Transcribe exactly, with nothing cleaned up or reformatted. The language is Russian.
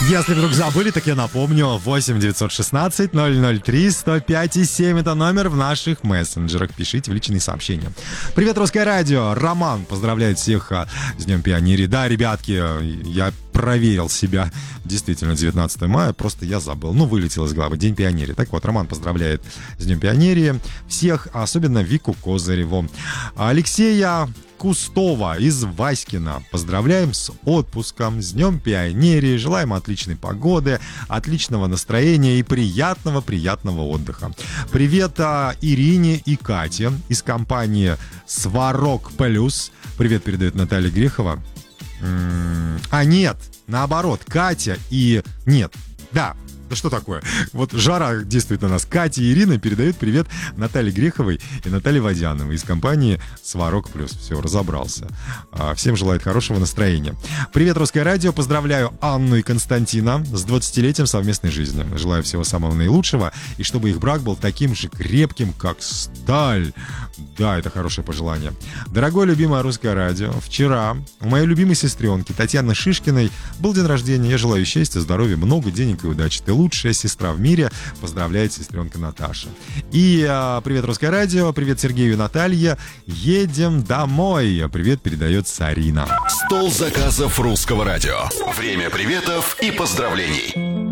Если вдруг забыли, так я напомню. восемь девятьсот шестнадцать ноль ноль три сто пять и семь. Это номер в наших мессенджерах. Пишите в личные сообщения. Привет, Русское радио. Роман поздравляет всех с Днем Пионерии. Да, ребятки, я проверил себя. Действительно, девятнадцатое мая. Просто я забыл. Ну, вылетел из головы. День Пионерии. Так вот, Роман поздравляет с Днем Пионерии всех, особенно Вику Козыреву. Алексея Кустова из Васькина. Поздравляем с отпуском, с Днем Пионерии. Желаем отличной погоды, отличного настроения и приятного-приятного отдыха. Привет а, Ирине и Кате из компании Сварог Плюс. Привет передает Наталья Грехова. М-м- а нет, наоборот, Катя и... Нет, да. Да что такое? Вот жара действует на нас. Катя и Ирина передают привет Наталье Греховой и Наталье Водяновой из компании Сварог Плюс. Все, разобрался. Всем желает хорошего настроения. Привет, Русское радио. Поздравляю Анну и Константина с двадцатилетием совместной жизни. Желаю всего самого наилучшего и чтобы их брак был таким же крепким, как сталь. Да, это хорошее пожелание. Дорогое любимое Русское радио, вчера у моей любимой сестренки Татьяны Шишкиной был день рождения. Я желаю счастья, здоровья, много денег и удачи. Ты лучшая сестра в мире. Поздравляет сестренка Наташа. И а, привет, Русское радио. Привет Сергею и Наталье. Едем домой. Привет передает Сарина. Стол заказов Русского радио. Время приветов и поздравлений.